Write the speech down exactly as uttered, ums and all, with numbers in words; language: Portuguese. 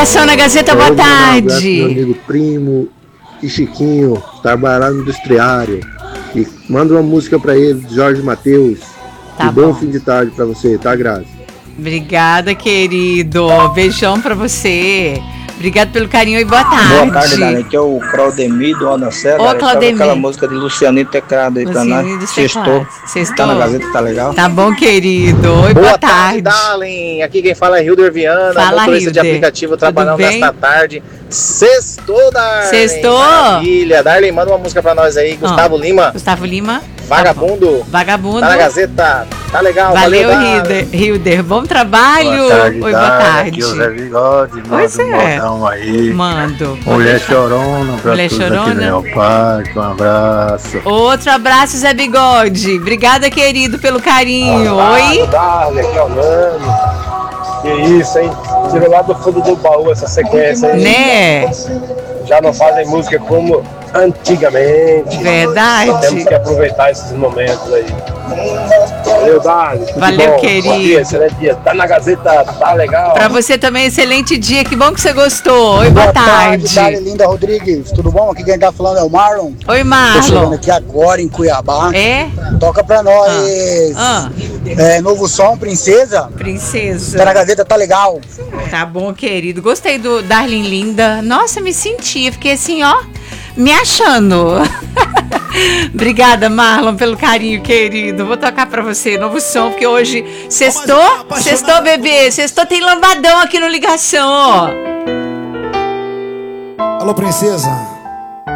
ligação na Gazeta, boa tarde. Meu amigo Primo e Chiquinho, trabalhando no industriário. E manda uma música pra ele, Jorge Mateus. Tá e bom. bom fim de tarde pra você, tá, Grazi? Obrigada, querido. Beijão pra você. Obrigado pelo carinho e boa tarde. Boa tarde, Dani. Aqui é o Claudemir do Odacé. Ô, Claudemir. Aquela música de Lucianinho Teclado aí pra nós. Sextou. Sextou. Tá na Gazeta, tá legal? Tá bom, querido. Oi, boa, boa tarde. Darling. Aqui quem fala é Hilder Viana, fala, motorista Hilder. de aplicativo, trabalhando nesta tarde. Sextou, Darling. Sextou. Maravilha. Darling, manda uma música pra nós aí. Gustavo oh. Lima. Gustavo Lima. Vagabundo. Tá Vagabundo. Tá na Gazeta. Tá legal. Valeu, valeu Hilder. Hilder. Bom trabalho. Boa tarde, Oi, boa tarde. Aqui é o Zé Bigode. Manda pois um é. modão aí. Mando. Mulher chorona pra Mulher todos chorona. aqui no meu parque. Um abraço. Outro abraço, Zé Bigode. Obrigada, querido, pelo carinho. Ah, Oi. Darling, aqui é o Nani. Que isso, hein? Tirou lá do fundo do baú essa sequência aí. Né? Já não fazem música como antigamente. Verdade. Temos que aproveitar esses momentos aí. Valeu, Dani. Valeu, bom. querido. Bom dia, excelente dia. Tá na Gazeta, tá legal. Pra você também, excelente dia. Que bom que você gostou. Oi, boa, boa tarde. tarde, Linda Rodrigues. Tudo bom? Aqui quem tá falando é o Marlon. Oi, Marlon. Tô chegando aqui agora em Cuiabá. É? Toca pra nós. Ah. É, novo som, Princesa. Princesa. Tá na Gazeta, tá legal. Tá bom, querido. Gostei do Darling Linda. Nossa, me senti. Fiquei assim, ó, me achando. Obrigada, Marlon, pelo carinho, querido. Vou tocar pra você novo som, porque hoje sextou, sextou, bebê. Sextou, tem lambadão aqui no Ligação, ó. Alô, princesa.